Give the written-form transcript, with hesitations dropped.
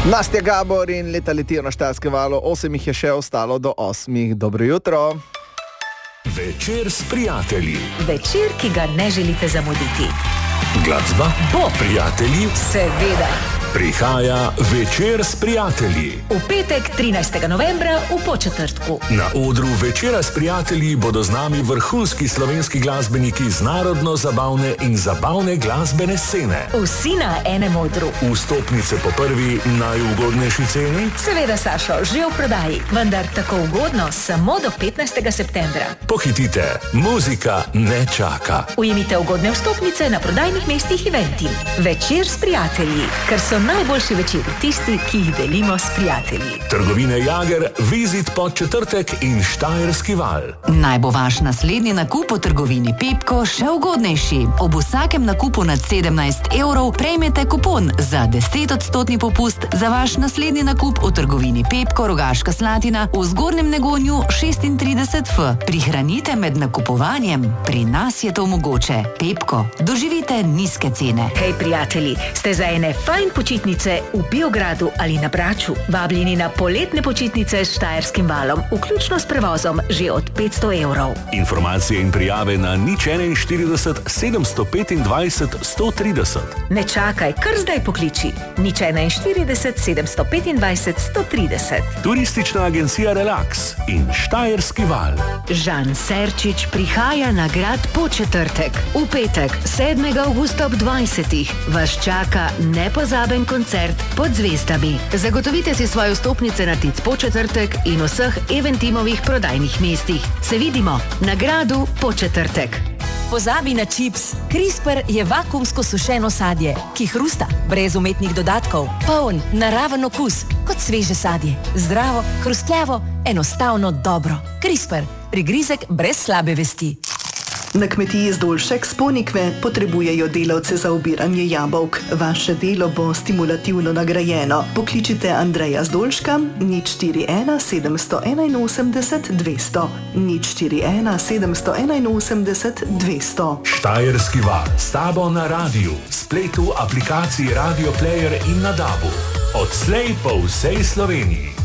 Nastja Gabor in leta letijo na Štajerskem valu, 8 jih je še ostalo do 8. Dobro jutro. Večer s prijatelji. Večer, ki ga ne želite zamuditi. Glasba Bo. Prijatelji. Seveda. Prihaja Večer s prijatelji. V petek 13. novembra v Podčetrtku. Na odru Večera s prijatelji bodo z nami vrhunski slovenski glasbeniki z narodno-zabavne in zabavne glasbene scene. Vsi na enem odru. Vstopnice po prvi najugodnejši ceni? Seveda, Sašo, že v prodaji, vendar tako ugodno samo do 15. septembra. Pohitite, muzika ne čaka. Ujemite ugodne vstopnice na prodajnih mestih Eventim. Večer s prijatelji, ker so najboljši večeri tisti, ki jih delimo s prijatelji. Trgovine Jager, Vizit Podčetrtek in Štajerski val. Naj bo vaš naslednji nakup v trgovini Pepko še ugodnejši. Ob vsakem nakupu nad 17 evrov prejmete kupon za 10% popust za vaš naslednji nakup v trgovini Pepko Rogaška Slatina v Zgornjem Negonju 36F. Prihranite med nakupovanjem. Pri nas je to mogoče. Pepko, doživite nizke cene. Hej, prijatelji, ste za ene fajn počitnice v Biogradu ali na Braču vabljeni na poletne počitnice s Štajerskim valom, vključno s prevozom že od 500 evrov. Informacije in prijave na 041 725 130. Ne čakaj, kar zdaj pokliči. 041 725 130. Turistična agencija Relax in Štajerski val. Žan Serčič prihaja na grad Podčetrtek. V petek, 7. avgusta ob 20. vas čaka nepozaben koncert pod zvezdami. Zagotovite si svoje vstopnice na Tic Podčetrtek in vseh Eventimovih prodajnih mestih. Se vidimo na gradu Podčetrtek. Pozabi na čips. CRISPR je vakuumsko sušeno sadje, ki hrusta, brez umetnih dodatkov, poln, naraven okus, kot sveže sadje. Zdravo, hrustljavo, enostavno dobro. CRISPR, prigrizek brez slabe vesti. Na kmetiji Zdolšek s Ponikve potrebujejo delavce za obiranje jabolk. Vaše delo bo stimulativno nagrajeno. Pokličite Andreja Zdolška 041 781 200 041 781 200. Štajerski val, s tabo na radiju, spletu, aplikaciji Radio Player in na DAB-u. Odslej po vsej Sloveniji.